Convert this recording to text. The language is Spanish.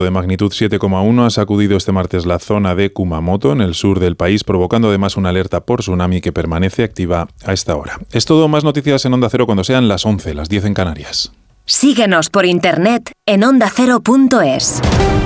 De magnitud 7,1 ha sacudido este martes la zona de Kumamoto, en el sur del país, provocando además una alerta por tsunami que permanece activa a esta hora. Es todo, más noticias en Onda Cero cuando sean las 11, las 10 en Canarias. Síguenos por internet en ondacero.es.